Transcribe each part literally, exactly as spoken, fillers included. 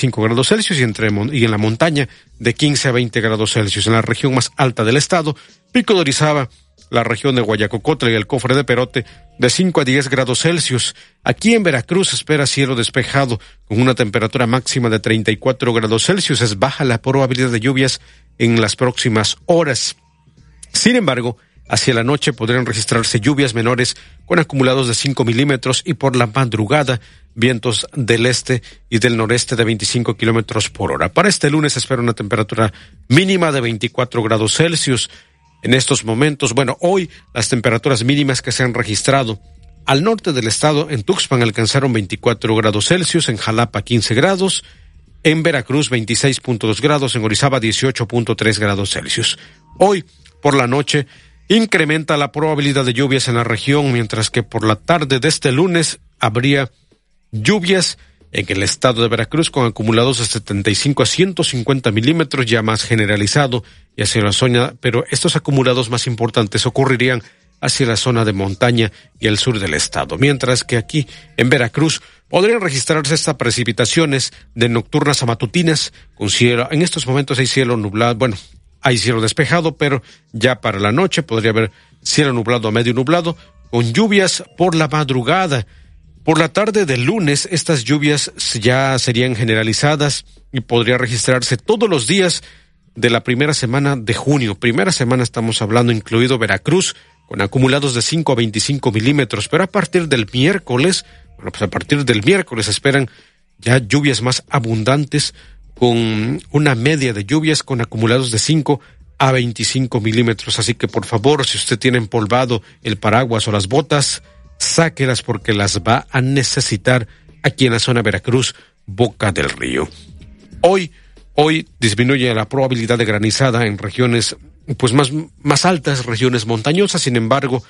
veinticinco grados Celsius y, entre, y en la montaña de quince a veinte grados Celsius. En la región más alta del estado, Pico de Orizaba, la región de Guayacocotla y el Cofre de Perote, de cinco a diez grados Celsius. Aquí en Veracruz se espera cielo despejado, con una temperatura máxima de treinta y cuatro grados Celsius. Es baja la probabilidad de lluvias en las próximas horas. Sin embargo, hacia la noche podrían registrarse lluvias menores con acumulados de cinco milímetros y por la madrugada vientos del este y del noreste de veinticinco kilómetros por hora. Para este lunes se espera una temperatura mínima de veinticuatro grados Celsius. En estos momentos, bueno, hoy las temperaturas mínimas que se han registrado al norte del estado, en Tuxpan alcanzaron veinticuatro grados Celsius, en Jalapa quince grados, en Veracruz veintiséis punto dos grados, en Orizaba dieciocho punto tres grados Celsius. Hoy, por la noche, incrementa la probabilidad de lluvias en la región, mientras que por la tarde de este lunes habría lluvias en el estado de Veracruz con acumulados de setenta y cinco a ciento cincuenta milímetros, ya más generalizado y hacia la zona, pero estos acumulados más importantes ocurrirían hacia la zona de montaña y el sur del estado, mientras que aquí en Veracruz podrían registrarse estas precipitaciones de nocturnas a matutinas con cielo. En estos momentos hay cielo nublado, bueno, hay cielo despejado, pero ya para la noche podría haber cielo nublado a medio nublado con lluvias por la madrugada. Por la tarde del lunes, estas lluvias ya serían generalizadas y podría registrarse todos los días de la primera semana de junio. Primera semana estamos hablando, incluido Veracruz, con acumulados de cinco a veinticinco milímetros, pero a partir del miércoles, bueno, pues a partir del miércoles esperan ya lluvias más abundantes, con una media de lluvias con acumulados de cinco a veinticinco milímetros. Así que, por favor, si usted tiene empolvado el paraguas o las botas, sáquelas porque las va a necesitar aquí en la zona Veracruz, Boca del Río. Hoy, hoy disminuye la probabilidad de granizada en regiones pues más, más altas, regiones montañosas. Sin embargo,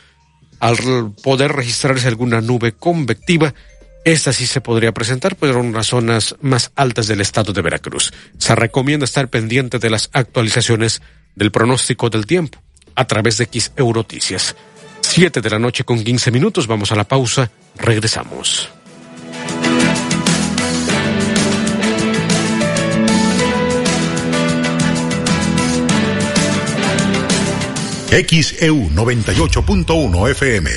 al poder registrarse alguna nube convectiva, esta sí se podría presentar, pero en las zonas más altas del estado de Veracruz. Se recomienda estar pendiente de las actualizaciones del pronóstico del tiempo a través de X E U Noticias. Siete de la noche con quince minutos, vamos a la pausa, regresamos. X E U noventa y ocho punto uno F M.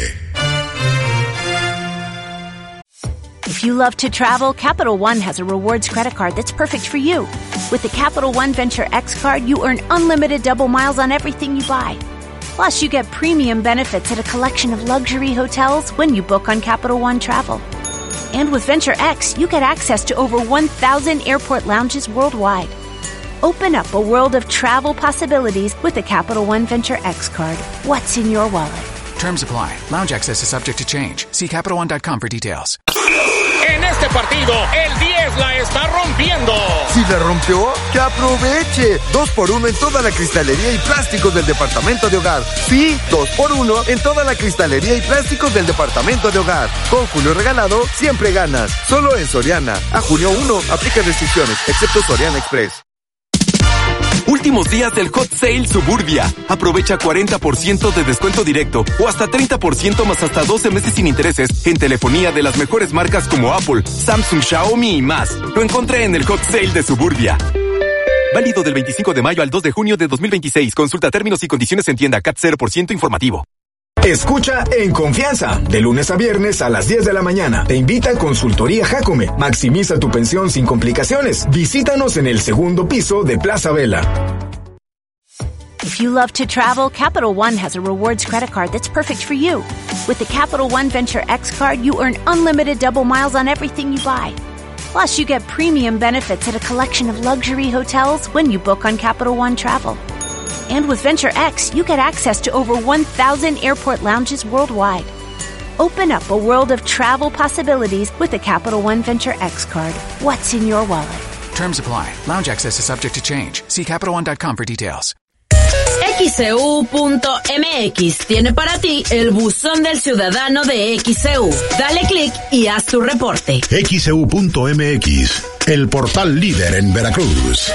If you love to travel, Capital One has a rewards credit card that's perfect for you. With the Capital One Venture X card, you earn unlimited double miles on everything you buy. Plus, you get premium benefits at a collection of luxury hotels when you book on Capital One Travel. And with Venture X, you get access to over one thousand airport lounges worldwide. Open up a world of travel possibilities with the Capital One Venture X card. What's in your wallet? Terms apply. Lounge access is subject to change. See Capital One dot com for details. En este partido, el diez la está rompiendo. Si la rompió, ¡que aproveche! Dos por uno en toda la cristalería y plásticos del departamento de hogar. Sí, dos por uno en toda la cristalería y plásticos del departamento de hogar. Con Julio Regalado, siempre ganas. Solo en Soriana. A junio uno, aplica restricciones, excepto Soriana Express. Últimos días del Hot Sale Suburbia. Aprovecha cuarenta por ciento de descuento directo o hasta treinta por ciento más hasta doce meses sin intereses en telefonía de las mejores marcas como Apple, Samsung, Xiaomi y más. Lo encontré en el Hot Sale de Suburbia. Válido del veinticinco de mayo al dos de junio de dos mil veintiséis. Consulta términos y condiciones en tienda. C A T cero por ciento informativo. Escucha En Confianza, de lunes a viernes a las diez de la mañana. Te invita a Consultoría Jacome. Maximiza tu pensión sin complicaciones. Visítanos en el segundo piso de Plaza Vela. If you love to travel, Capital One has a rewards credit card that's perfect for you. With the Capital One Venture X card, you earn unlimited double miles on everything you buy. Plus, you get premium benefits at a collection of luxury hotels when you book on Capital One Travel. And with Venture X, you get access to over one thousand airport lounges worldwide. Open up a world of travel possibilities with the Capital One Venture X card. What's in your wallet? Terms apply. Lounge access is subject to change. See Capital One dot com for details. X E U punto M X tiene para ti el buzón del ciudadano de X E U. Dale clic y haz tu reporte. X E U punto M X, el portal líder en Veracruz.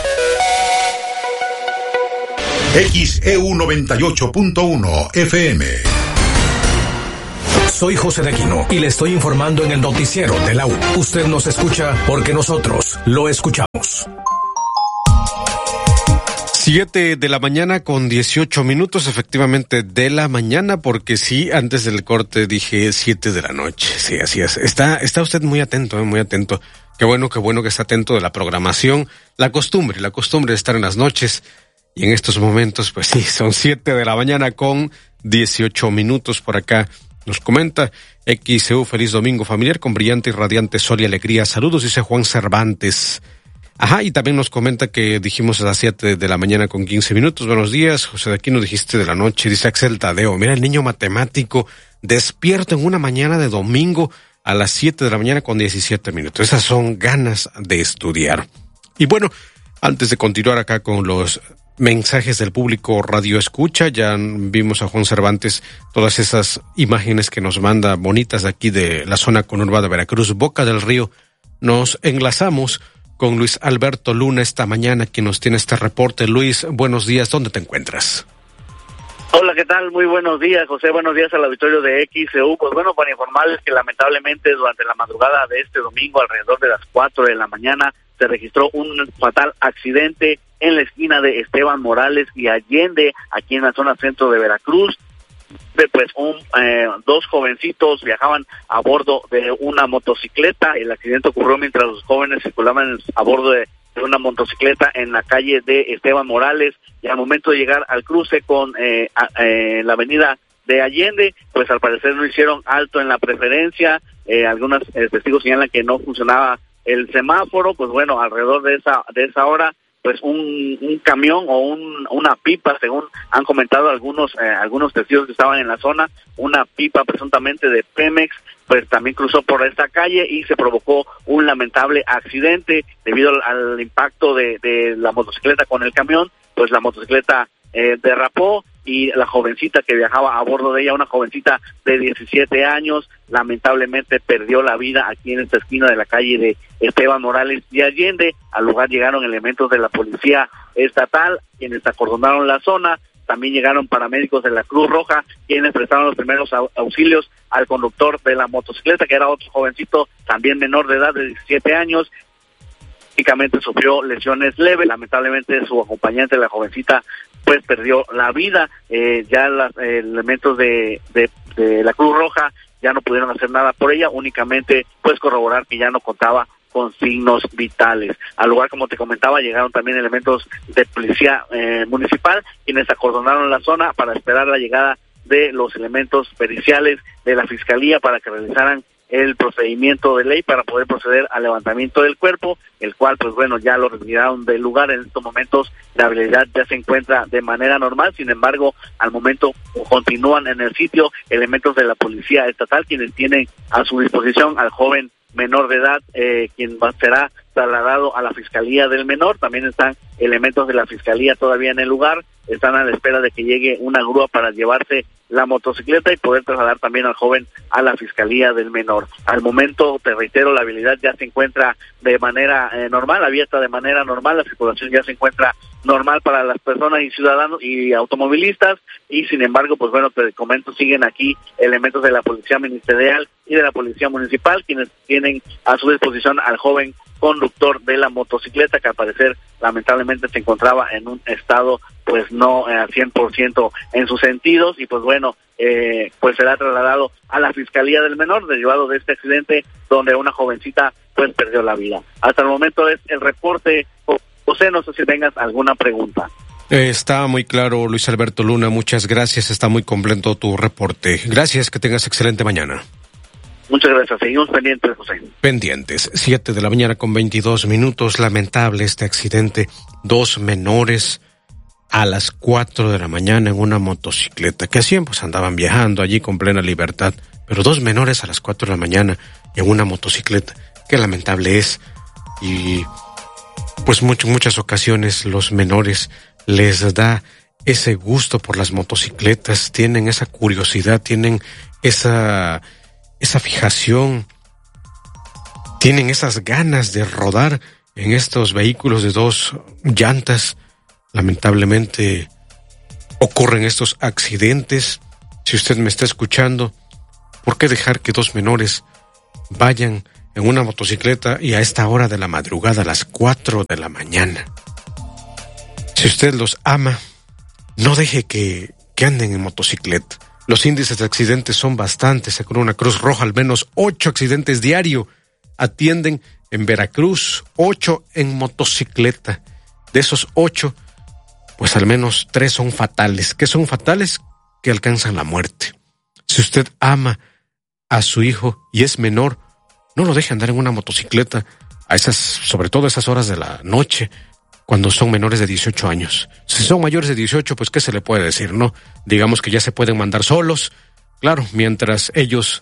X E U noventa y ocho punto uno F M. Soy José de Aquino y le estoy informando en el noticiero de la U. Usted nos escucha porque nosotros lo escuchamos. Siete de la mañana con dieciocho minutos, efectivamente de la mañana, porque sí, antes del corte dije siete de la noche. Sí, así es. Está, está usted muy atento, eh, muy atento. Qué bueno, qué bueno que está atento de la programación. La costumbre, la costumbre de estar en las noches. Y en estos momentos, pues sí, son siete de la mañana con dieciocho minutos por acá. Nos comenta X C U, feliz domingo familiar con brillante y radiante sol y alegría. Saludos, dice Juan Cervantes. Ajá, y también nos comenta que dijimos a las siete de la mañana con quince minutos. Buenos días, José, de aquí nos dijiste de la noche. Dice Axel Tadeo, mira el niño matemático despierto en una mañana de domingo a las siete de la mañana con diecisiete minutos. Esas son ganas de estudiar. Y bueno, antes de continuar acá con los mensajes del público radio escucha, ya vimos a Juan Cervantes todas esas imágenes que nos manda bonitas de aquí de la zona conurbada de Veracruz, Boca del Río. Nos enlazamos con Luis Alberto Luna esta mañana, quien nos tiene este reporte. Luis, buenos días, ¿dónde te encuentras? Hola, ¿qué tal? Muy buenos días, José, buenos días al auditorio de X C U. Pues bueno, para informarles que lamentablemente durante la madrugada de este domingo, alrededor de las cuatro de la mañana, se registró un fatal accidente en la esquina de Esteban Morales y Allende, aquí en la zona centro de Veracruz. Pues un eh, dos jovencitos viajaban a bordo de una motocicleta. El accidente ocurrió mientras los jóvenes circulaban a bordo de, de una motocicleta en la calle de Esteban Morales, y al momento de llegar al cruce con eh, a, eh, la avenida de Allende, pues al parecer no hicieron alto en la preferencia. Eh, algunos eh, testigos señalan que no funcionaba el semáforo. Pues bueno, alrededor de esa de esa hora, pues un, un camión o un, una pipa, según han comentado algunos eh, algunos testigos que estaban en la zona, una pipa presuntamente de Pemex, pues también cruzó por esta calle y se provocó un lamentable accidente debido al, al impacto de, de la motocicleta con el camión. Pues la motocicleta eh, derrapó y la jovencita que viajaba a bordo de ella, una jovencita de diecisiete años, lamentablemente perdió la vida aquí en esta esquina de la calle de Esteban Morales y Allende. Al lugar llegaron elementos de la policía estatal, quienes acordonaron la zona. También llegaron paramédicos de la Cruz Roja, quienes prestaron los primeros auxilios al conductor de la motocicleta, que era otro jovencito, también menor de edad, de diecisiete años. Únicamente sufrió lesiones leves. Lamentablemente su acompañante, la jovencita, pues perdió la vida. Eh, ya los eh, elementos de, de, de la Cruz Roja ya no pudieron hacer nada por ella, únicamente pues corroborar que ya no contaba con signos vitales. Al lugar, como te comentaba, llegaron también elementos de policía eh, municipal, quienes acordonaron la zona para esperar la llegada de los elementos periciales de la Fiscalía para que realizaran el procedimiento de ley para poder proceder al levantamiento del cuerpo, el cual, pues bueno, ya lo retiraron del lugar. En estos momentos la habilidad ya se encuentra de manera normal. Sin embargo, al momento continúan en el sitio elementos de la policía estatal, quienes tienen a su disposición al joven menor de edad, eh, quien será trasladado a la Fiscalía del Menor. También están elementos de la Fiscalía todavía en el lugar, están a la espera de que llegue una grúa para llevarse la motocicleta y poder trasladar también al joven a la Fiscalía del Menor. Al momento, te reitero, la habilidad ya se encuentra de manera eh, normal, abierta de manera normal, la circulación ya se encuentra normal para las personas y ciudadanos y automovilistas, y sin embargo, pues bueno, te comento, siguen aquí elementos de la Policía Ministerial y de la Policía Municipal, quienes tienen a su disposición al joven conductor de la motocicleta, que al parecer lamentablemente se encontraba en un estado pues no al eh, cien por ciento en sus sentidos, y pues bueno, eh, pues será trasladado a la Fiscalía del Menor, derivado de este accidente donde una jovencita pues perdió la vida. Hasta el momento es el reporte. José, no sé si tengas alguna pregunta. Eh, está muy claro, Luis Alberto Luna, muchas gracias, está muy completo tu reporte. Gracias, que tengas excelente mañana. Muchas gracias, seguimos pendientes, José. Pendientes, siete de la mañana con veintidós minutos, lamentable este accidente, dos menores a las cuatro de la mañana en una motocicleta, que así pues andaban viajando allí con plena libertad, pero dos menores a las cuatro de la mañana en una motocicleta, qué lamentable es. Y pues mucho, muchas ocasiones los menores les da ese gusto por las motocicletas, tienen esa curiosidad, tienen esa... esa fijación, tienen esas ganas de rodar en estos vehículos de dos llantas. Lamentablemente ocurren estos accidentes. Si usted me está escuchando, ¿Por qué dejar que dos menores vayan en una motocicleta y a esta hora de la madrugada, a las cuatro de la mañana? Si usted los ama, no deje que, que anden en motocicleta. Los índices de accidentes son bastantes. Según una Cruz Roja, al menos ocho accidentes diarios atienden en Veracruz, ocho en motocicleta. De esos ocho, pues al menos tres son fatales. ¿Qué son fatales? Que alcanzan la muerte. Si usted ama a su hijo y es menor, no lo deje andar en una motocicleta a esas, sobre todo a esas horas de la noche, cuando son menores de dieciocho años. Si son mayores de dieciocho, pues ¿qué se le puede decir, no? Digamos que ya se pueden mandar solos, claro, mientras ellos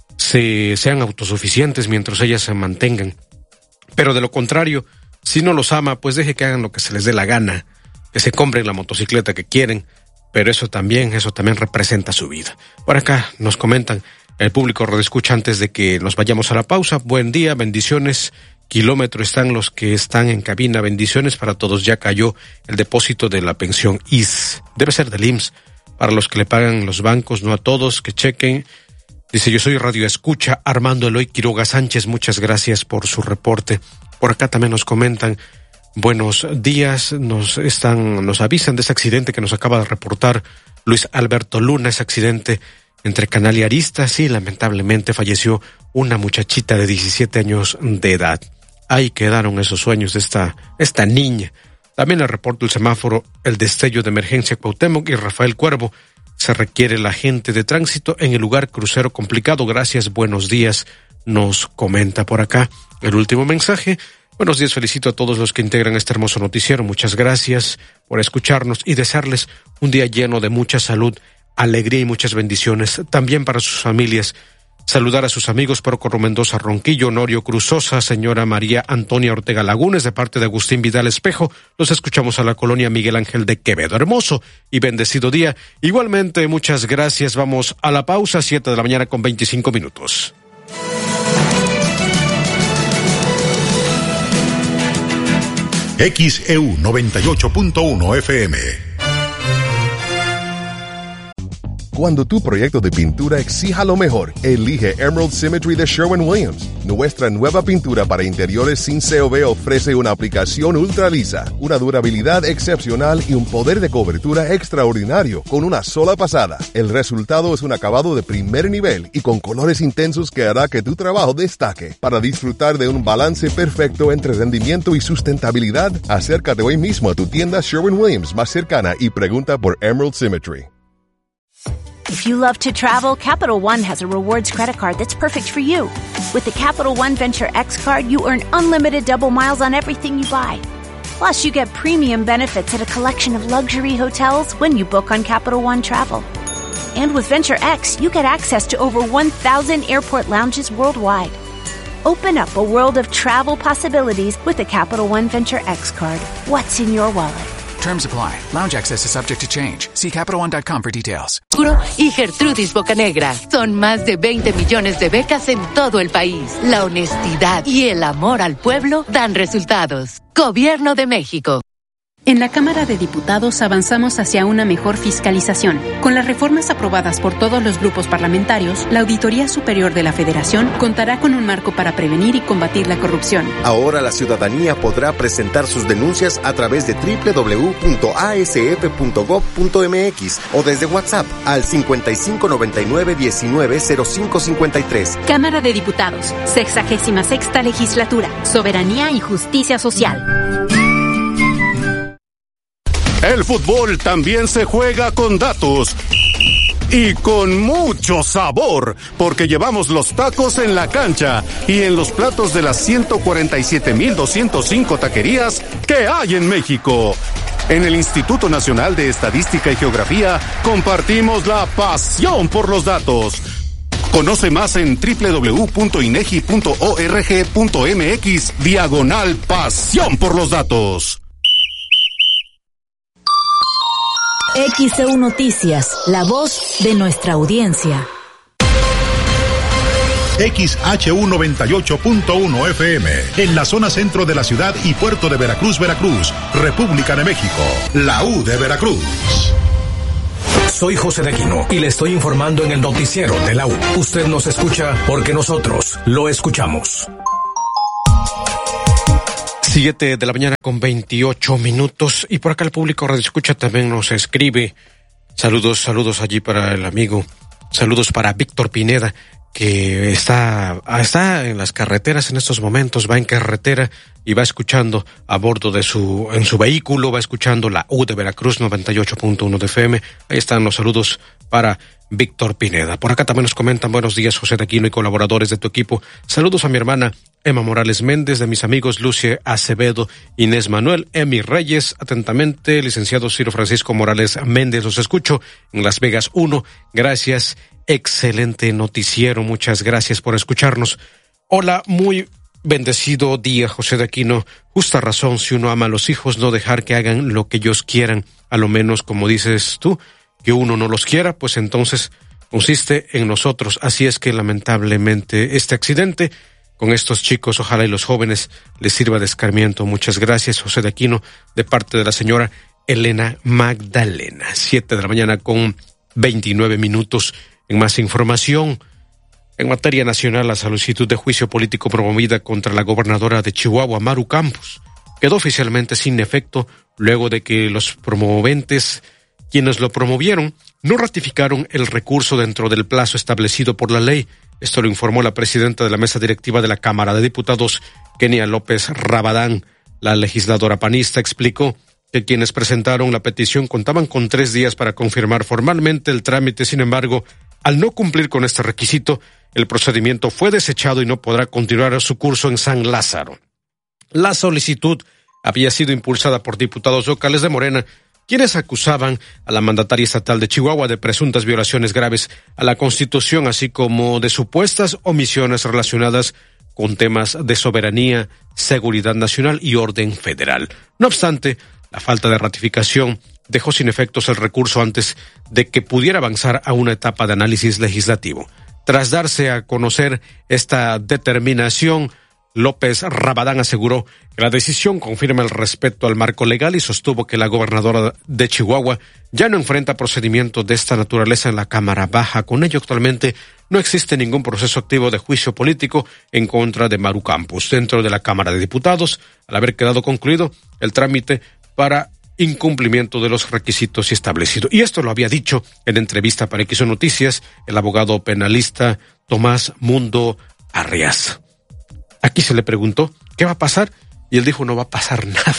se, sean autosuficientes, mientras ellas se mantengan. Pero de lo contrario, si no los ama, pues deje que hagan lo que se les dé la gana, que se compren la motocicleta que quieren, pero eso también, eso también representa su vida. Por acá nos comentan el público radioescucha antes de que nos vayamos a la pausa. Buen día, bendiciones. Kilómetro están los que están en cabina. Bendiciones para todos. Ya cayó el depósito de la pensión I S S. Debe ser del I M S S. Para los que le pagan los bancos, no a todos, que chequen. Dice, yo soy Radio Escucha, Armando Eloy Quiroga Sánchez. Muchas gracias por su reporte. Por acá también nos comentan, buenos días. Nos están, nos avisan de ese accidente que nos acaba de reportar Luis Alberto Luna, ese accidente entre Canal y Arista. Sí, lamentablemente falleció una muchachita de diecisiete años de edad. Ahí quedaron esos sueños de esta, esta niña. También le reporto el semáforo, el destello de emergencia Cuauhtémoc y Rafael Cuervo. Se requiere la agente de tránsito en el lugar crucero complicado. Gracias, buenos días, nos comenta por acá. El último mensaje. Buenos días, felicito a todos los que integran este hermoso noticiero. Muchas gracias por escucharnos y desearles un día lleno de mucha salud, alegría y muchas bendiciones. También para sus familias. Saludar a sus amigos Procoro Mendoza Ronquillo, Honorio Cruzosa, señora María Antonia Ortega Lagunes, de parte de Agustín Vidal Espejo. Los escuchamos a la colonia Miguel Ángel de Quevedo. Hermoso y bendecido día. Igualmente, muchas gracias. Vamos a la pausa, siete de la mañana con veinticinco minutos. X E U noventa y ocho punto uno F M. Cuando tu proyecto de pintura exija lo mejor, elige Emerald Symmetry de Sherwin-Williams. Nuestra nueva pintura para interiores sin C O B ofrece una aplicación ultra lisa, una durabilidad excepcional y un poder de cobertura extraordinario con una sola pasada. El resultado es un acabado de primer nivel y con colores intensos que hará que tu trabajo destaque. Para disfrutar de un balance perfecto entre rendimiento y sustentabilidad, acércate hoy mismo a tu tienda Sherwin-Williams más cercana y pregunta por Emerald Symmetry. If you love to travel, Capital One has a rewards credit card that's perfect for you. With the Capital One Venture X card, you earn unlimited double miles on everything you buy. Plus, you get premium benefits at a collection of luxury hotels when you book on Capital One Travel. And with Venture X, you get access to over one thousand airport lounges worldwide. Open up a world of travel possibilities with the Capital One Venture X card. What's in your wallet? Terms apply. Lounge access is subject to change. See Capital One dot com for details. Y Gertrudis Bocanegra. Son más de veinte millones de becas en todo el país. La honestidad y el amor al pueblo dan resultados. Gobierno de México. En la Cámara de Diputados avanzamos hacia una mejor fiscalización. Con las reformas aprobadas por todos los grupos parlamentarios, la Auditoría Superior de la Federación contará con un marco para prevenir y combatir la corrupción. Ahora la ciudadanía podrá presentar sus denuncias a través de doble u doble u doble u punto a s f punto gob punto m x o desde WhatsApp al cincuenta y cinco noventa y nueve diecinueve cero cinco cincuenta y tres. Cámara de Diputados, sexagésima sexta Legislatura, Soberanía y Justicia Social. El fútbol también se juega con datos y con mucho sabor, porque llevamos los tacos en la cancha y en los platos de las ciento cuarenta y siete mil doscientos cinco taquerías que hay en México. En el Instituto Nacional de Estadística y Geografía compartimos la pasión por los datos. Conoce más en doble u doble u doble u punto inegi punto org punto m x diagonal pasión por los datos. X E U Noticias, la voz de nuestra audiencia. X H U noventa y ocho punto uno F M, en la zona centro de la ciudad y puerto de Veracruz, Veracruz, República de México, la U de Veracruz. soy José de Aquino y le estoy informando en el noticiero de la U. Usted nos escucha porque nosotros lo escuchamos. Siete de la mañana con veintiocho minutos y por acá el público Radio Escucha también nos escribe. Saludos, saludos allí para el amigo. Saludos para Víctor Pineda, que está, está en las carreteras en estos momentos, va en carretera y va escuchando a bordo de su, en su vehículo, va escuchando la U de Veracruz noventa y ocho punto uno de F M. Ahí están los saludos para Víctor Pineda. Por acá también nos comentan: buenos días, José de Aquino y colaboradores de tu equipo. Saludos a mi hermana Emma Morales Méndez, de mis amigos Lucia Acevedo, Inés Manuel, Emi Reyes. Atentamente, licenciado Ciro Francisco Morales Méndez, los escucho en Las Vegas uno. Gracias, excelente noticiero, muchas gracias por escucharnos. Hola, muy bendecido día, José de Aquino. Justa razón, si uno ama a los hijos, no dejar que hagan lo que ellos quieran, a lo menos como dices tú, que uno no los quiera, pues entonces consiste en nosotros. Así es que lamentablemente este accidente con estos chicos, ojalá y los jóvenes les sirva de escarmiento. Muchas gracias, José de Aquino, de parte de la señora Elena Magdalena. Siete de la mañana con veintinueve minutos. En más información, en materia nacional, la solicitud de juicio político promovida contra la gobernadora de Chihuahua, Maru Campos, quedó oficialmente sin efecto luego de que los promoventes, quienes lo promovieron, no ratificaron el recurso dentro del plazo establecido por la ley. Esto lo informó la presidenta de la mesa directiva de la Cámara de Diputados, Kenia López Rabadán. La legisladora panista explicó que quienes presentaron la petición contaban con tres días para confirmar formalmente el trámite. Sin embargo, al no cumplir con este requisito, el procedimiento fue desechado y no podrá continuar su curso en San Lázaro. La solicitud había sido impulsada por diputados locales de Morena, quienes acusaban a la mandataria estatal de Chihuahua de presuntas violaciones graves a la Constitución, así como de supuestas omisiones relacionadas con temas de soberanía, seguridad nacional y orden federal. No obstante, la falta de ratificación dejó sin efectos el recurso antes de que pudiera avanzar a una etapa de análisis legislativo. Tras darse a conocer esta determinación, López Rabadán aseguró que la decisión confirma el respeto al marco legal y sostuvo que la gobernadora de Chihuahua ya no enfrenta procedimientos de esta naturaleza en la Cámara Baja. Con ello, actualmente no existe ningún proceso activo de juicio político en contra de Maru Campos dentro de la Cámara de Diputados, al haber quedado concluido el trámite para incumplimiento de los requisitos establecidos. Y esto lo había dicho en entrevista para X O Noticias el abogado penalista Tomás Mundo Arrias. Aquí se le preguntó ¿qué va a pasar? Y él dijo: no va a pasar nada.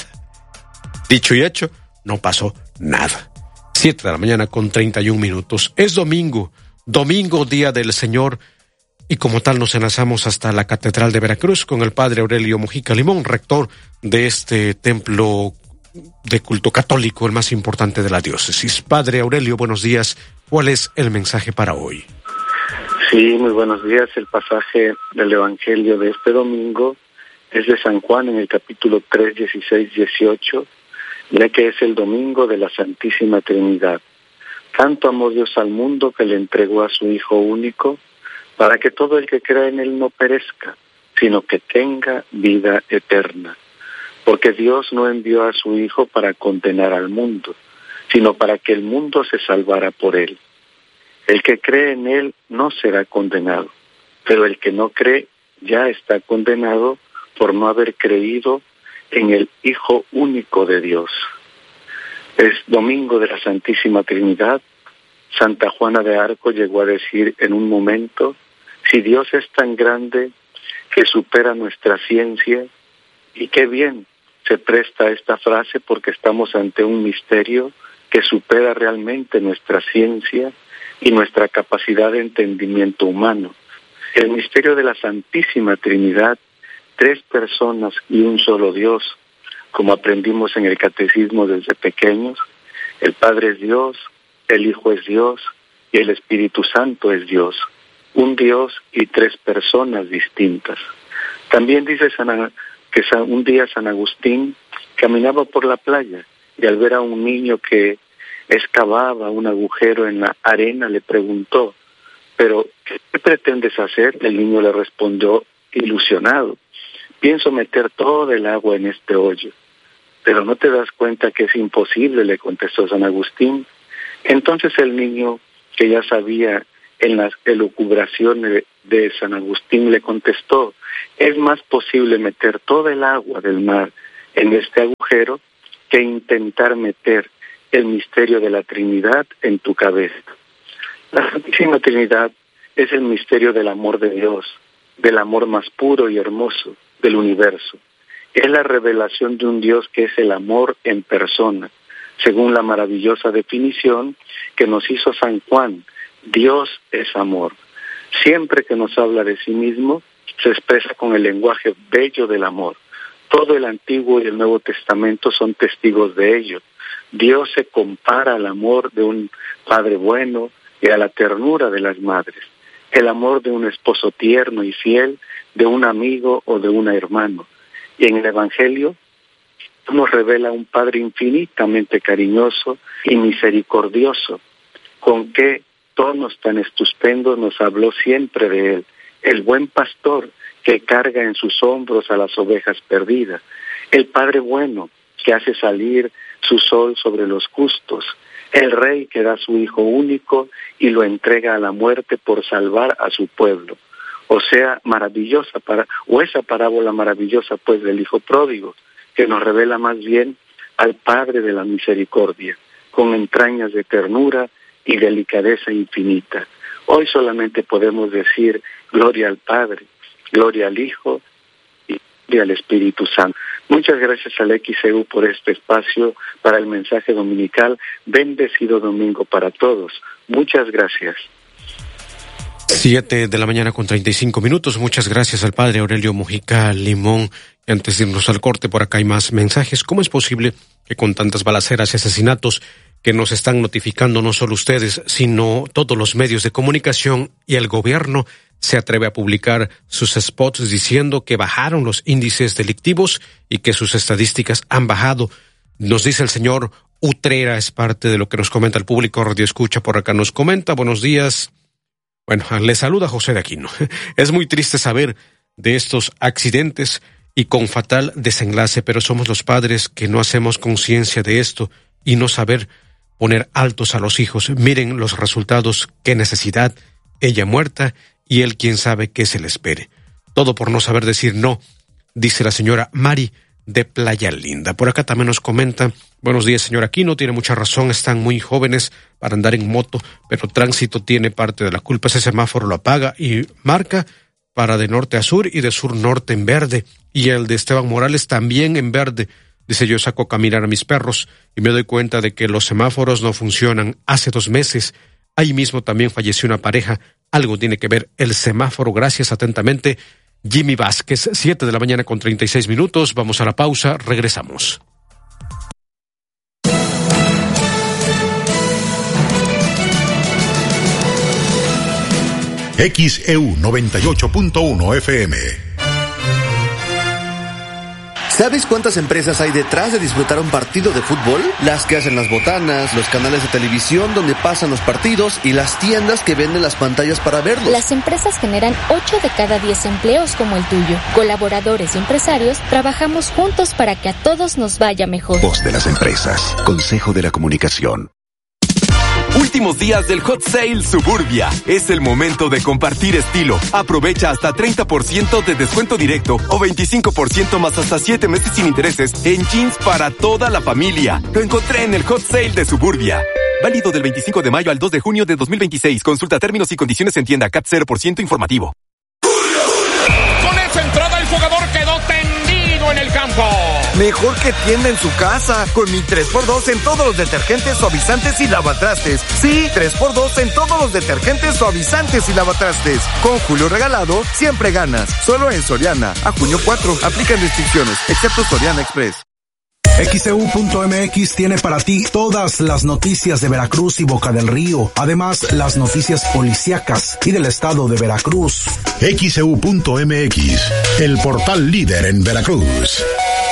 Dicho y hecho, no pasó nada. Siete de la mañana con treinta y un minutos. Es domingo, domingo, día del Señor, y como tal nos enlazamos hasta la Catedral de Veracruz con el padre Aurelio Mujica Limón, rector de este templo de culto católico, el más importante de la diócesis. Padre Aurelio, buenos días. ¿Cuál es el mensaje para hoy? Sí, muy buenos días. El pasaje del Evangelio de este domingo es de San Juan en el capítulo tres, dieciséis, dieciocho, ya que es el domingo de la Santísima Trinidad. Tanto amó Dios al mundo que le entregó a su Hijo único, para que todo el que crea en Él no perezca, sino que tenga vida eterna. Porque Dios no envió a su Hijo para condenar al mundo, sino para que el mundo se salvara por Él. El que cree en Él no será condenado, pero el que no cree ya está condenado por no haber creído en el Hijo único de Dios. Es domingo de la Santísima Trinidad. Santa Juana de Arco llegó a decir en un momento: si Dios es tan grande que supera nuestra ciencia, y qué bien se presta esta frase porque estamos ante un misterio que supera realmente nuestra ciencia y nuestra capacidad de entendimiento humano. El misterio de la Santísima Trinidad, tres personas y un solo Dios, como aprendimos en el catecismo desde pequeños. El Padre es Dios, el Hijo es Dios y el Espíritu Santo es Dios. Un Dios y tres personas distintas. También dice San, que un día San Agustín caminaba por la playa y al ver a un niño que excavaba un agujero en la arena le preguntó: ¿pero qué pretendes hacer? El niño le respondió ilusionado: pienso meter todo el agua en este hoyo. Pero no te das cuenta que es imposible, le contestó San Agustín. Entonces el niño, que ya sabía en las elucubraciones de San Agustín, le contestó: es más posible meter toda el agua del mar en este agujero que intentar meter el misterio de la Trinidad en tu cabeza. La Santísima Trinidad es el misterio del amor de Dios, del amor más puro y hermoso del universo. Es la revelación de un Dios que es el amor en persona, según la maravillosa definición que nos hizo San Juan: Dios es amor. Siempre que nos habla de sí mismo, se expresa con el lenguaje bello del amor. Todo el Antiguo y el Nuevo Testamento son testigos de ello. Dios se compara al amor de un padre bueno y a la ternura de las madres, el amor de un esposo tierno y fiel, de un amigo o de un hermano. Y en el Evangelio nos revela un Padre infinitamente cariñoso y misericordioso, con qué tonos tan estupendos nos habló siempre de él, el buen pastor que carga en sus hombros a las ovejas perdidas, el Padre bueno que hace salir su sol sobre los justos, el Rey que da su Hijo único y lo entrega a la muerte por salvar a su pueblo. O sea, maravillosa para, o esa parábola maravillosa pues del Hijo pródigo, que nos revela más bien al Padre de la misericordia, con entrañas de ternura y delicadeza infinita. Hoy solamente podemos decir gloria al Padre, gloria al Hijo y gloria al Espíritu Santo. Muchas gracias al X E U por este espacio para el mensaje dominical. Bendecido domingo para todos. Muchas gracias. Siete de la mañana con treinta y cinco minutos. Muchas gracias al padre Aurelio Mujica Limón. Y antes de irnos al corte, por acá hay más mensajes. ¿Cómo es posible que con tantas balaceras y asesinatos que nos están notificando no solo ustedes, sino todos los medios de comunicación y el gobierno se atreve a publicar sus spots diciendo que bajaron los índices delictivos y que sus estadísticas han bajado? Nos dice el señor Utrera, es parte de lo que nos comenta el público. Radio Escucha por acá nos comenta. Buenos días. Bueno, le saluda José de Aquino. Es muy triste saber de estos accidentes y con fatal desenlace, pero somos los padres que no hacemos conciencia de esto y no saber poner altos a los hijos. Miren los resultados, qué necesidad, ella muerta y él quién sabe qué se le espere. Todo por no saber decir no, dice la señora Mari de Playa Linda. Por acá también nos comenta: buenos días, señor Aquino, tiene mucha razón, están muy jóvenes para andar en moto, pero tránsito tiene parte de la culpa. Ese semáforo lo apaga y marca para de norte a sur y de sur norte en verde, y el de Esteban Morales también en verde. Dice: yo saco a caminar a mis perros y me doy cuenta de que los semáforos no funcionan. Hace dos meses, ahí mismo también falleció una pareja. Algo tiene que ver el semáforo. Gracias, atentamente, Jimmy Vázquez. Siete de la mañana con treinta y seis minutos. Vamos a la pausa, regresamos. X E U noventa y ocho punto uno F M. ¿Sabes cuántas empresas hay detrás de disfrutar un partido de fútbol? Las que hacen las botanas, los canales de televisión donde pasan los partidos y las tiendas que venden las pantallas para verlos. Las empresas generan ocho de cada diez empleos como el tuyo. Colaboradores y empresarios trabajamos juntos para que a todos nos vaya mejor. Voz de las empresas. Consejo de la Comunicación. Últimos días del Hot Sale Suburbia. Es el momento de compartir estilo. Aprovecha hasta treinta por ciento de descuento directo o veinticinco por ciento más hasta siete meses sin intereses en jeans para toda la familia. Lo encontré en el Hot Sale de Suburbia. Válido del veinticinco de mayo al dos de junio de dos mil veintiséis. Consulta términos y condiciones en tienda. C A T cero por ciento informativo. Con esa entrada el jugador quedó tendido en el campo. Mejor que tienda en su casa, con mi tres por dos en todos los detergentes, suavizantes y lavatrastes. Sí, tres por dos en todos los detergentes, suavizantes y lavatrastes. Con Julio Regalado, siempre ganas. Solo en Soriana. A junio cuatro. Aplican restricciones, excepto Soriana Express. X E U punto M X tiene para ti todas las noticias de Veracruz y Boca del Río. Además, las noticias policíacas y del estado de Veracruz. X E U punto M X, el portal líder en Veracruz.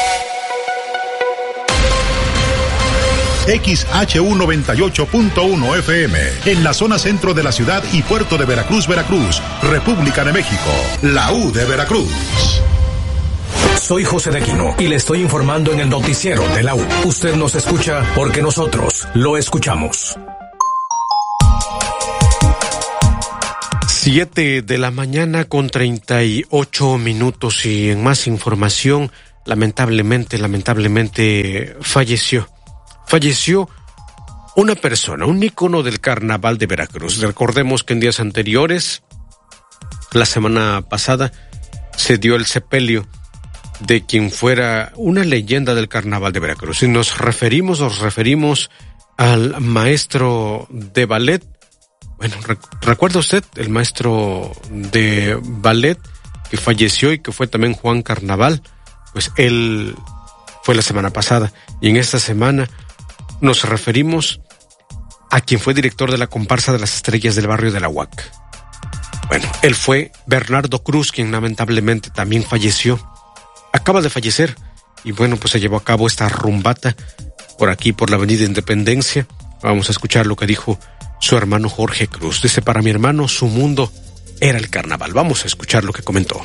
X H U noventa y ocho punto uno F M, en la zona centro de la ciudad y puerto de Veracruz, Veracruz, República de México, la U de Veracruz. Soy José de Aquino y le estoy informando en el noticiero de la U. Usted nos escucha porque nosotros lo escuchamos. Siete de la mañana con treinta y ocho minutos y en más información, lamentablemente, lamentablemente falleció. Falleció una persona, un ícono del carnaval de Veracruz. Recordemos que en días anteriores, la semana pasada, se dio el sepelio de quien fuera una leyenda del carnaval de Veracruz. Y nos referimos, nos referimos al maestro de ballet. Bueno, ¿recuerda usted el maestro de ballet que falleció y que fue también Juan Carnaval? Pues él fue la semana pasada. Y en esta semana nos referimos a quien fue director de la comparsa de las estrellas del barrio de la Huaca. Bueno, él fue Bernardo Cruz, quien lamentablemente también falleció. Acaba de fallecer. Y bueno, pues se llevó a cabo esta rumbata por aquí, por la Avenida Independencia. Vamos a escuchar lo que dijo su hermano Jorge Cruz. Dice: para mi hermano, su mundo era el carnaval. Vamos a escuchar lo que comentó.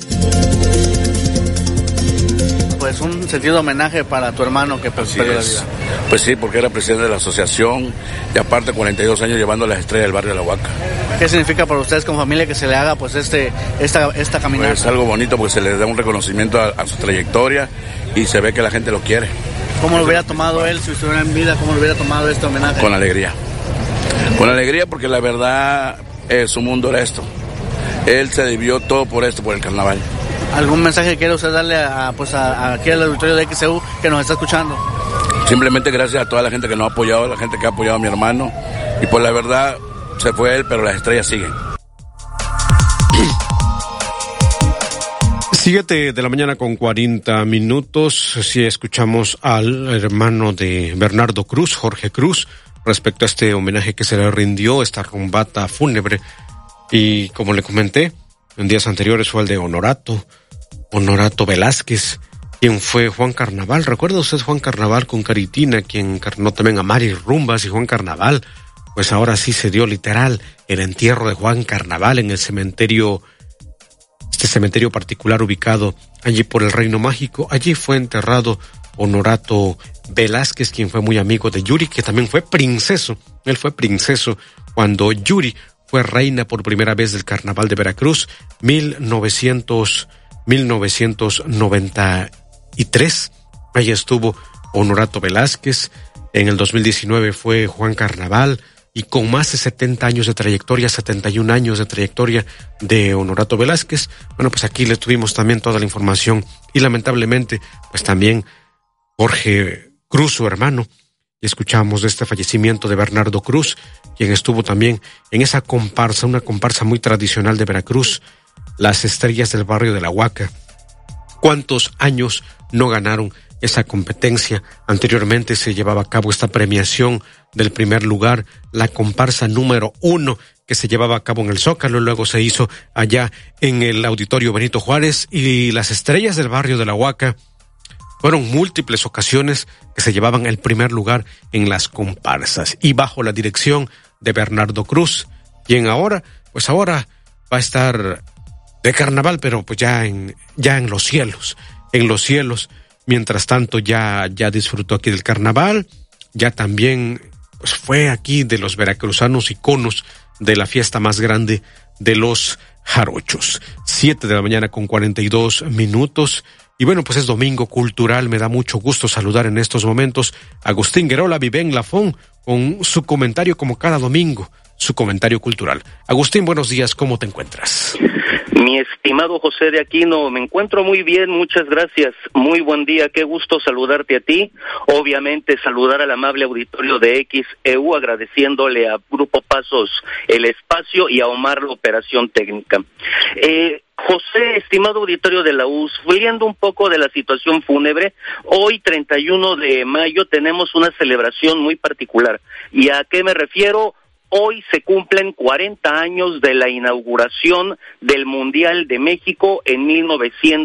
Pues un sentido de homenaje para tu hermano que perdió la vida. Pues sí, porque era presidente de la asociación y aparte cuarenta y dos años llevando las estrellas del barrio de la Huaca. ¿Qué significa para ustedes como familia que se le haga pues este esta esta caminata? Pues algo bonito porque se le da un reconocimiento a, a su trayectoria y se ve que la gente lo quiere. ¿Cómo lo hubiera tomado él si estuviera en vida? ¿Cómo lo hubiera tomado este homenaje? Con alegría. Con alegría porque la verdad eh, su mundo era esto. Él se debió todo por esto, por el carnaval. ¿Algún mensaje que quiere usted darle a, pues a, a aquí al auditorio de X C U que nos está escuchando? Simplemente gracias a toda la gente que nos ha apoyado, la gente que ha apoyado a mi hermano. Y por la verdad se fue él, pero las estrellas siguen. Siete de la mañana con cuarenta minutos. Si escuchamos al hermano de Bernardo Cruz, Jorge Cruz, respecto a este homenaje que se le rindió, esta rumbata fúnebre. Y como le comenté, en días anteriores fue el de Honorato, Honorato Velázquez, quien fue Juan Carnaval. ¿Recuerda usted Juan Carnaval con Caritina, quien encarnó también a Mari Rumbas y Juan Carnaval? Pues ahora sí se dio literal el entierro de Juan Carnaval en el cementerio, este cementerio particular ubicado allí por el Reino Mágico. Allí fue enterrado Honorato Velázquez, quien fue muy amigo de Yuri, que también fue princeso. Él fue princeso cuando Yuri fue reina por primera vez del Carnaval de Veracruz, mil novecientos noventa y tres. Ahí estuvo Honorato Velázquez. En el dos mil diecinueve fue Juan Carnaval. Y con más de setenta años de trayectoria, setenta y un años de trayectoria de Honorato Velázquez, bueno, pues aquí le tuvimos también toda la información. Y lamentablemente, pues también Jorge Cruz, su hermano, y escuchamos de este fallecimiento de Bernardo Cruz, quien estuvo también en esa comparsa, una comparsa muy tradicional de Veracruz, las estrellas del barrio de la Huaca. ¿Cuántos años no ganaron esa competencia? Anteriormente se llevaba a cabo esta premiación del primer lugar, la comparsa número uno, que se llevaba a cabo en el Zócalo, luego se hizo allá en el Auditorio Benito Juárez, y las estrellas del barrio de la Huaca fueron múltiples ocasiones que se llevaban el primer lugar en las comparsas, y bajo la dirección de Bernardo Cruz, quien ahora, pues ahora va a estar de carnaval, pero pues ya en, ya en los cielos, en los cielos. Mientras tanto ya, ya disfrutó aquí del carnaval, ya también pues fue aquí de los veracruzanos iconos de la fiesta más grande de los jarochos. Siete de la mañana con cuarenta y dos minutos. Y bueno, pues es domingo cultural. Me da mucho gusto saludar en estos momentos a Agustín Guerola Vivén Lafón con su comentario como cada domingo, su comentario cultural. Agustín, buenos días, ¿cómo te encuentras? Mi estimado José de Aquino, me encuentro muy bien, muchas gracias. Muy buen día, qué gusto saludarte a ti. Obviamente saludar al amable auditorio de X E U, agradeciéndole a Grupo Pasos el espacio y a Omar la operación técnica. Eh, José, estimado auditorio de la U, siguiendo un poco de la situación fúnebre, hoy treinta y uno de mayo tenemos una celebración muy particular. ¿Y a qué me refiero? Hoy se cumplen cuarenta años de la inauguración del Mundial de México en mil novecientos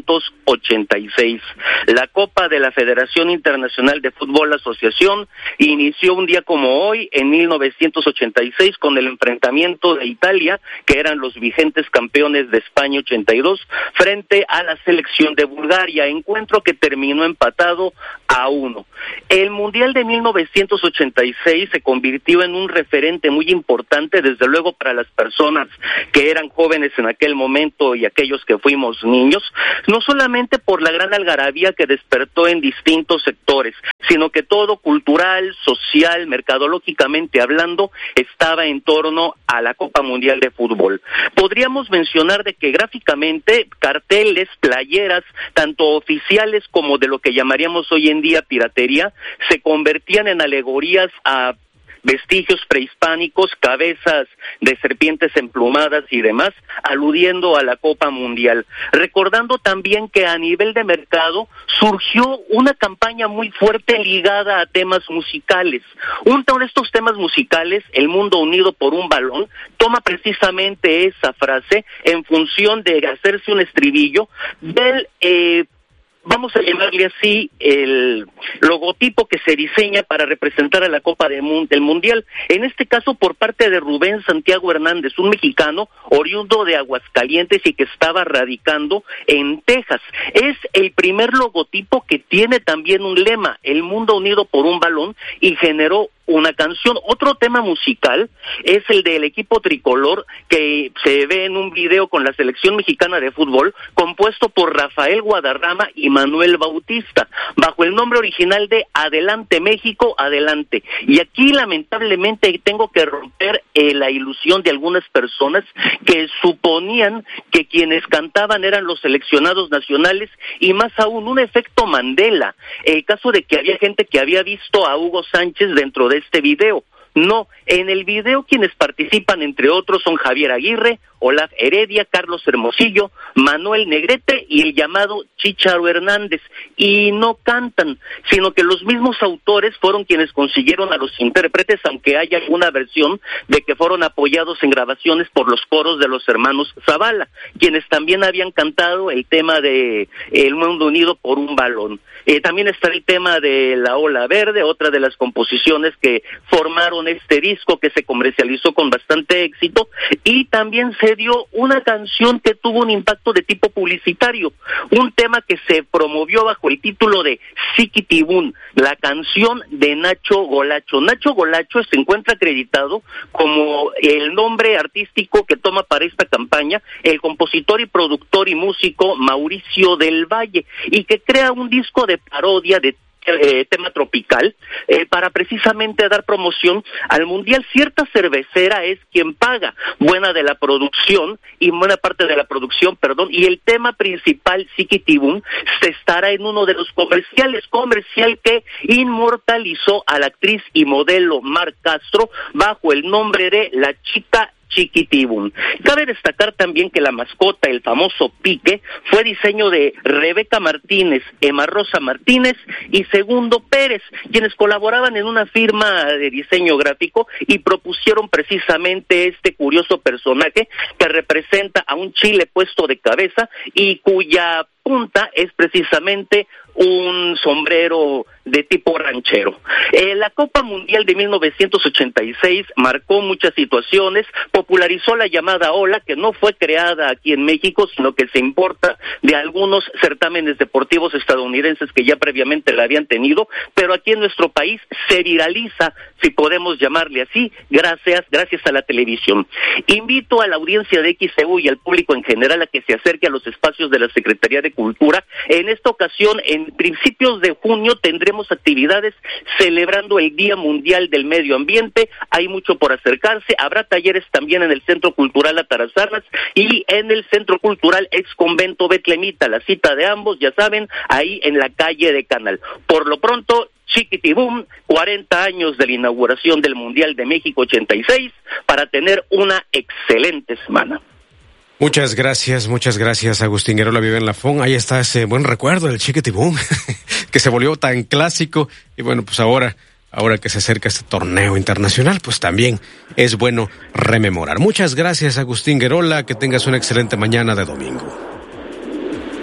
ochenta y seis. La Copa de la Federación Internacional de Fútbol Asociación inició un día como hoy, en mil novecientos ochenta y seis, con el enfrentamiento de Italia, que eran los vigentes campeones de España ochenta y dos, frente a la selección de Bulgaria, encuentro que terminó empatado a uno. El Mundial de mil novecientos ochenta y seis se convirtió en un referente muy importante, desde luego para las personas que eran jóvenes en aquel momento y aquellos que fuimos niños, no solamente por la gran algarabía que despertó en distintos sectores, sino que todo cultural, social, mercadológicamente hablando, estaba en torno a la Copa Mundial de Fútbol. Podríamos mencionar de que gráficamente carteles, playeras, tanto oficiales como de lo que llamaríamos hoy en día piratería, se convertían en alegorías a vestigios prehispánicos, cabezas de serpientes emplumadas y demás, aludiendo a la Copa Mundial. Recordando también que a nivel de mercado surgió una campaña muy fuerte ligada a temas musicales. Uno de estos temas musicales, El Mundo Unido por un Balón, toma precisamente esa frase en función de hacerse un estribillo del eh, vamos a llamarle así, el logotipo que se diseña para representar a la Copa del Mundial, en este caso por parte de Rubén Santiago Hernández, un mexicano oriundo de Aguascalientes y que estaba radicando en Texas. Es el primer logotipo que tiene también un lema, El Mundo Unido por un Balón, y generó una canción. Otro tema musical es el del equipo tricolor, que se ve en un video con la selección mexicana de fútbol, compuesto por Rafael Guadarrama y Manuel Bautista, bajo el nombre original de Adelante México, Adelante. Y aquí lamentablemente tengo que romper eh, la ilusión de algunas personas que suponían que quienes cantaban eran los seleccionados nacionales, y más aún un efecto Mandela, el caso de que había gente que había visto a Hugo Sánchez dentro de este video. No, en el video quienes participan entre otros son Javier Aguirre, Olaf Heredia, Carlos Hermosillo, Manuel Negrete y el llamado Chícharo Hernández, y no cantan, sino que los mismos autores fueron quienes consiguieron a los intérpretes, aunque haya alguna versión de que fueron apoyados en grabaciones por los coros de los hermanos Zavala, quienes también habían cantado el tema de El Mundo Unido por un Balón. Eh, también está el tema de La Ola Verde, otra de las composiciones que formaron este disco, que se comercializó con bastante éxito, y también se dio una canción que tuvo un impacto de tipo publicitario, un tema que se promovió bajo el título de Chiquitibún, la canción de Nacho Golacho. Nacho Golacho se encuentra acreditado como el nombre artístico que toma para esta campaña el compositor y productor y músico Mauricio del Valle, y que crea un disco de parodia de Eh, tema tropical, eh, para precisamente dar promoción al Mundial. Cierta cervecera es quien paga buena de la producción y buena parte de la producción, perdón, y el tema principal, Chiquitibum, se estará en uno de los comerciales, comercial que inmortalizó a la actriz y modelo Mar Castro bajo el nombre de La Chica Chiquitibum. Cabe destacar también que la mascota, el famoso pique, fue diseño de Rebeca Martínez, Emma Rosa Martínez y Segundo Pérez, quienes colaboraban en una firma de diseño gráfico y propusieron precisamente este curioso personaje que representa a un chile puesto de cabeza y cuya punta es precisamente un sombrero de tipo ranchero. Eh, la Copa Mundial de mil novecientos ochenta y seis marcó muchas situaciones, popularizó la llamada ola, que no fue creada aquí en México, sino que se importa de algunos certámenes deportivos estadounidenses que ya previamente la habían tenido, pero aquí en nuestro país se viraliza, si podemos llamarle así, gracias, gracias a la televisión. Invito a la audiencia de X E U y al público en general a que se acerque a los espacios de la Secretaría de Cultura. En esta ocasión, en principios de junio, tendremos actividades celebrando el Día Mundial del Medio Ambiente. Hay mucho por acercarse. Habrá talleres también en el Centro Cultural Atarazanas y en el Centro Cultural Ex Convento Betlemita. La cita de ambos, ya saben, ahí en la calle de Canal. Por lo pronto, Chiquitibum, cuarenta años de la inauguración del Mundial de México ochenta y seis, para tener una excelente semana. Muchas gracias, muchas gracias, Agustín Guerola Viven Lafón. Ahí está ese buen recuerdo del Chiquitibum, que se volvió tan clásico. Y bueno, pues ahora, ahora que se acerca este torneo internacional, pues también es bueno rememorar. Muchas gracias, Agustín Guerola. Que tengas una excelente mañana de domingo.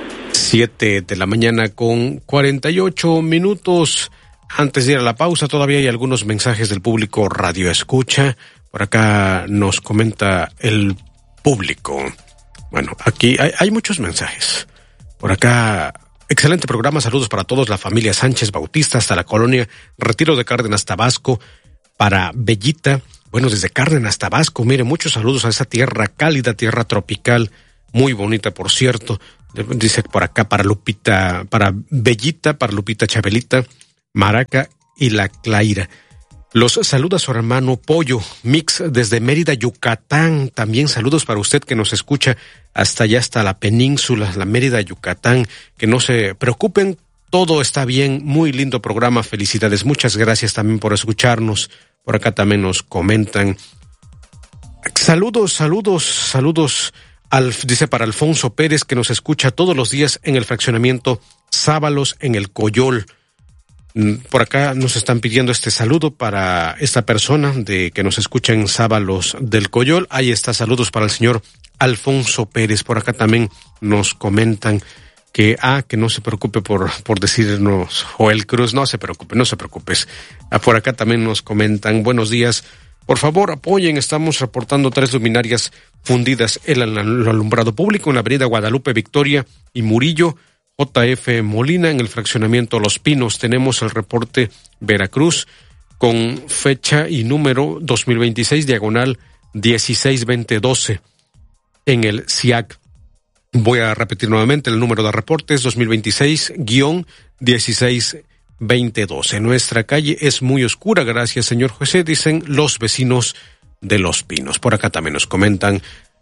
Siete de la mañana con cuarenta y ocho minutos. Antes de ir a la pausa, todavía hay algunos mensajes del público Radio Escucha. Por acá nos comenta el público. Bueno, aquí hay, hay muchos mensajes. Por acá, excelente programa, saludos para todos, la familia Sánchez Bautista hasta la colonia Retiro de Cárdenas, Tabasco, para Bellita. Bueno, desde Cárdenas, Tabasco, mire, muchos saludos a esa tierra cálida, tierra tropical, muy bonita, por cierto. Dice por acá para Lupita, para Bellita, para Lupita Chabelita, Maraca y La Claira. Los saluda su hermano Pollo Mix desde Mérida, Yucatán. También saludos para usted que nos escucha hasta allá, hasta la península, la Mérida, Yucatán. Que no se preocupen, todo está bien. Muy lindo programa, felicidades. Muchas gracias también por escucharnos. Por acá también nos comentan. Saludos, saludos, saludos. Al, dice para Alfonso Pérez, que nos escucha todos los días en el fraccionamiento Sábalos en el Coyol. Por acá nos están pidiendo este saludo para esta persona de que nos escucha en Sábalos del Coyol. Ahí está, saludos para el señor Alfonso Pérez. Por acá también nos comentan que, ah, que no se preocupe por, por decirnos Joel Cruz. No se preocupe, no se preocupes. Ah, por acá también nos comentan, buenos días. Por favor, apoyen, estamos reportando tres luminarias fundidas en el alumbrado público en la avenida Guadalupe Victoria y Murillo. J F Molina en el fraccionamiento Los Pinos. Tenemos el reporte Veracruz con fecha y número dos mil veintiséis, diagonal dieciséis veinte doce en el C I A C. Voy a repetir nuevamente el número de reportes dos mil veintiséis, dieciséis veinte doce. Nuestra calle es muy oscura, gracias señor José, dicen los vecinos de Los Pinos. Por acá también nos comentan,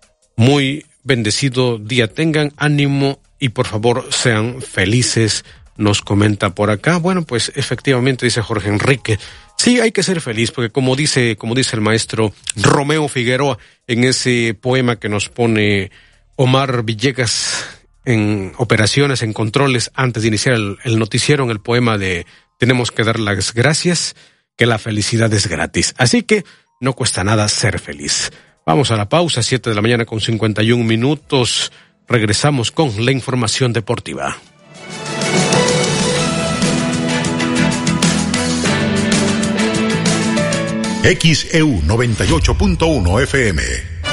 muy bendecido día tengan, ánimo y por favor sean felices, nos comenta por acá. Bueno, pues efectivamente, dice Jorge Enrique, sí hay que ser feliz, porque como dice, como dice el maestro Romeo Figueroa en ese poema que nos pone Omar Villegas en operaciones, en controles, antes de iniciar el, el noticiero, en el poema de tenemos que dar las gracias, que la felicidad es gratis. Así que no cuesta nada ser feliz. Vamos a la pausa, siete de la mañana con cincuenta y un minutos. Regresamos con la información deportiva. X E U noventa y ocho punto uno F M.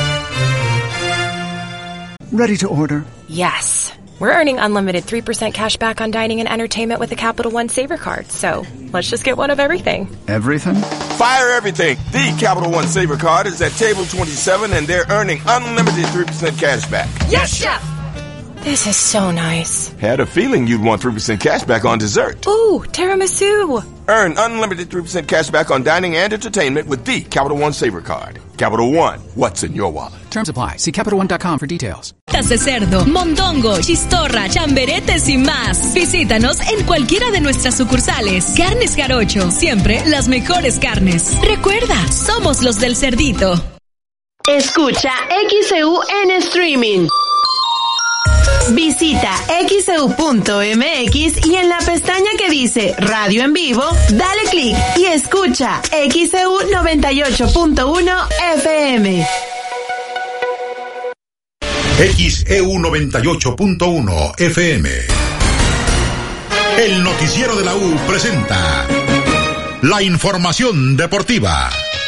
Ready to order? Yes. We're earning unlimited three percent cash back on dining and entertainment with the Capital One Saver Card. So let's just get one of everything. Everything? Fire everything. The Capital One Saver Card is at table twenty-seven and they're earning unlimited three percent cash back. Yes, Chef! This is so nice. Had a feeling you'd want three percent cash back on dessert. Ooh, tiramisu. Earn unlimited three percent cash back on dining and entertainment with the Capital One Saver Card. Capital One, what's in your wallet? Terms apply. See Capital One dot com for details. De cerdo, mondongo, chistorra, chamberetes y más. Visítanos en cualquiera de nuestras sucursales. Carnes Jarocho, siempre las mejores carnes. Recuerda, somos los del cerdito. Escucha X E U en streaming. Visita X E U punto M X y en la pestaña que dice Radio en Vivo, dale clic y escucha X E U noventa y ocho punto uno F M. X E U noventa y ocho punto uno F M. El noticiero de la U presenta la información deportiva.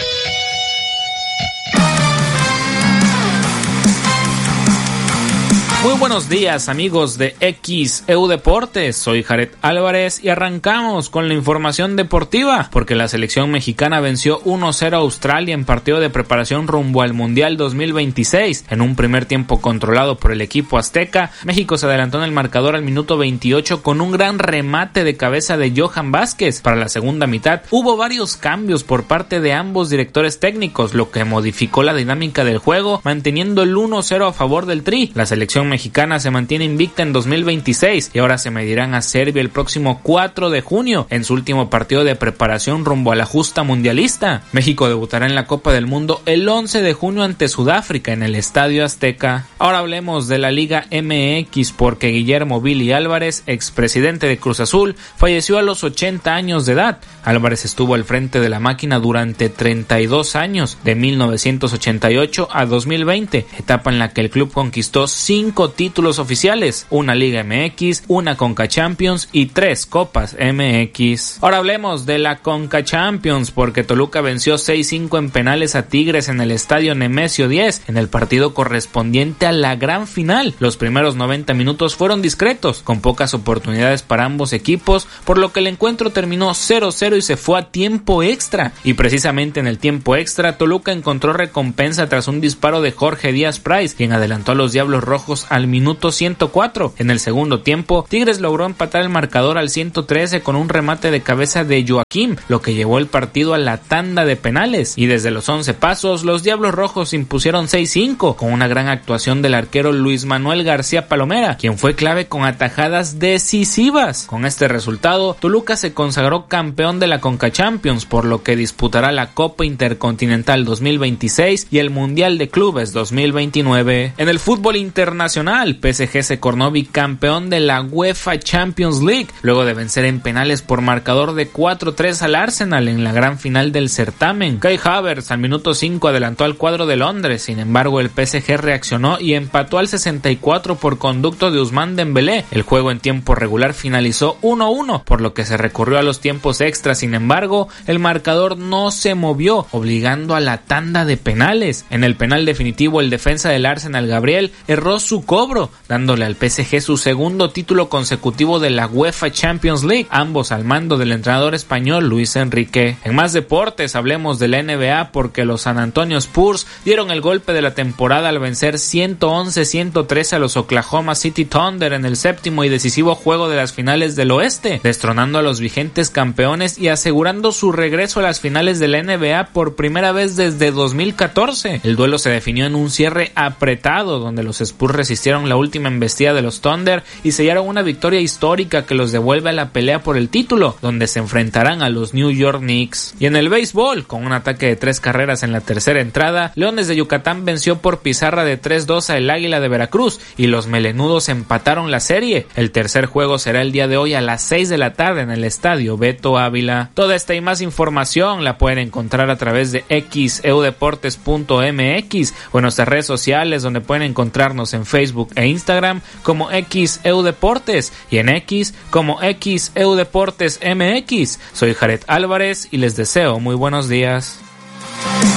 Muy buenos días amigos de X E U Deportes, soy Jared Álvarez y arrancamos con la información deportiva porque la selección mexicana venció uno cero a Australia en partido de preparación rumbo al Mundial dos mil veintiséis. En un primer tiempo controlado por el equipo azteca, México se adelantó en el marcador al minuto veintiocho con un gran remate de cabeza de Johan Vázquez. Para la segunda mitad hubo varios cambios por parte de ambos directores técnicos, lo que modificó la dinámica del juego, manteniendo el uno cero a favor del Tri. La selección mexicana se mantiene invicta en dos mil veintiséis y ahora se medirán a Serbia el próximo cuatro de junio en su último partido de preparación rumbo a la justa mundialista. México debutará en la Copa del Mundo el once de junio ante Sudáfrica en el Estadio Azteca. Ahora hablemos de la Liga M X porque Guillermo Billy Álvarez, expresidente de Cruz Azul, falleció a los ochenta años de edad. Álvarez estuvo al frente de la máquina durante treinta y dos años, de mil novecientos ochenta y ocho a dos mil veinte, etapa en la que el club conquistó cinco cinco títulos oficiales, una Liga M X, una Conca Champions y tres Copas M X. Ahora hablemos de la Conca Champions, porque Toluca venció seis cinco en penales a Tigres en el estadio Nemesio diez, en el partido correspondiente a la gran final. Los primeros noventa minutos fueron discretos, con pocas oportunidades para ambos equipos, por lo que el encuentro terminó cero cero y se fue a tiempo extra. Y precisamente en el tiempo extra, Toluca encontró recompensa tras un disparo de Jorge Díaz Price, quien adelantó a los Diablos Rojos al minuto ciento cuatro. En el segundo tiempo, Tigres logró empatar el marcador al ciento trece con un remate de cabeza de Joaquín, lo que llevó el partido a la tanda de penales. Y desde los once pasos, los Diablos Rojos impusieron seis cinco, con una gran actuación del arquero Luis Manuel García Palomera, quien fue clave con atajadas decisivas. Con este resultado, Toluca se consagró campeón de la Conca Champions, por lo que disputará la Copa Intercontinental dos mil veintiséis y el Mundial de Clubes dos mil veintinueve. En el fútbol internacional, P S G se coronó bicampeón de la UEFA Champions League, luego de vencer en penales por marcador de cuatro tres al Arsenal en la gran final del certamen. Kai Havertz al minuto cinco adelantó al cuadro de Londres, sin embargo el P S G reaccionó y empató al sesenta y cuatro por conducto de Ousmane Dembélé. El juego en tiempo regular finalizó uno uno, por lo que se recurrió a los tiempos extras. Sin embargo, el marcador no se movió, obligando a la tanda de penales. En el penal definitivo, el defensa del Arsenal, Gabriel, erró su cobro, dándole al P S G su segundo título consecutivo de la UEFA Champions League, ambos al mando del entrenador español Luis Enrique. En más deportes, hablemos de la N B A, porque los San Antonio Spurs dieron el golpe de la temporada al vencer ciento once a ciento trece a los Oklahoma City Thunder en el séptimo y decisivo juego de las finales del oeste, destronando a los vigentes campeones y asegurando su regreso a las finales de la N B A por primera vez desde dos mil catorce. El duelo se definió en un cierre apretado, donde los Spurs resistieron la última embestida de los Thunder y sellaron una victoria histórica que los devuelve a la pelea por el título, donde se enfrentarán a los New York Knicks. Y en el béisbol, con un ataque de tres carreras en la tercera entrada, Leones de Yucatán venció por pizarra de tres dos a el Águila de Veracruz y los melenudos empataron la serie. El tercer juego será el día de hoy a las seis de la tarde en el estadio Beto Ávila. Toda esta y más información la pueden encontrar a través de x e u deportes punto m x o en nuestras redes sociales, donde pueden encontrarnos en Facebook e Instagram como X E U Deportes y en X como X E U Deportes M X. Soy Jared Álvarez y les deseo muy buenos días.